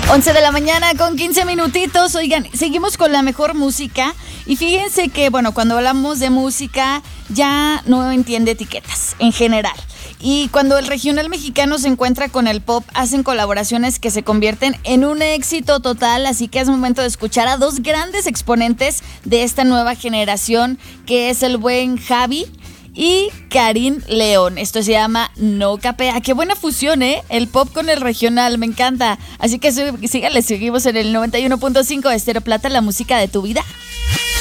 11 de la mañana con 15 minutitos. Oigan, seguimos con la mejor música. Y fíjense que, bueno, cuando hablamos de música ya no entiende etiquetas en general. Y cuando el regional mexicano se encuentra con el pop, hacen colaboraciones que se convierten en un éxito total. Así que es momento de escuchar a dos grandes exponentes de esta nueva generación, que es el buen Javi y Karim León. Esto se llama No Capea. Qué buena fusión, ¿eh? El pop con el regional, me encanta. Así que síganle, seguimos en el 91.5 de Estéreo Plata, la música de tu vida.